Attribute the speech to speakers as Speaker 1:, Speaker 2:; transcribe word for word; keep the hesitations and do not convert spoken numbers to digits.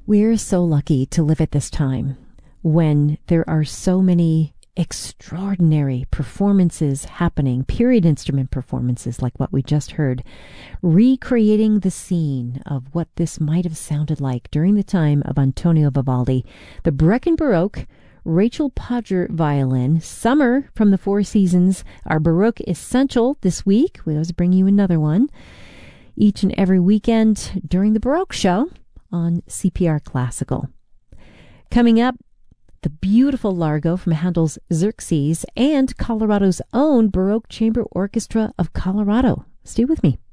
Speaker 1: We're so lucky to live at this time when there are so many extraordinary performances happening, period instrument performances like what we just heard, recreating the scene of what this might have sounded like during the time of Antonio Vivaldi. The Brecken Baroque, Rachel Podger violin, Summer from the Four Seasons, our Baroque Essential this week. We always bring you another one each and every weekend during the Baroque Show on C P R Classical. Coming up, the beautiful Largo from Handel's Xerxes and Colorado's own Baroque Chamber Orchestra of Colorado. Stay with me.